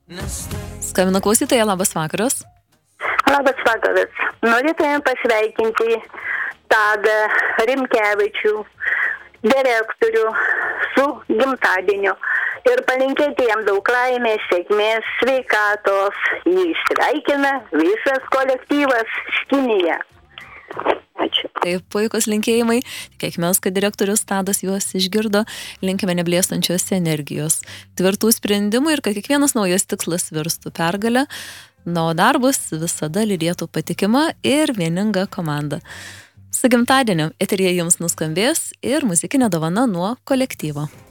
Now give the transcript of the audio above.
Skambina klausytoja, labas vakaras. Labas vakaras. Norėtume pasveikinti Tadą Rimkevičių, direktorių, su gimtadieniu ir palinkėti jam daug laimės, sėkmės, sveikatos. Jį sveikina visas kolektyvas Škinija. Ačiū. Taip, puikus linkėjimai. Tikėkime, kad direktorius Tadas juos išgirdo. Linkime neblėstančios energijos, tvirtų sprendimų ir kad kiekvienas naujas tikslas virstų pergalę. Na, o darbus visada lydėtų patikima ir vieninga komanda. Su gimtadieniu eteryje jums nuskambės ir muzikinė dovana nuo kolektyvo.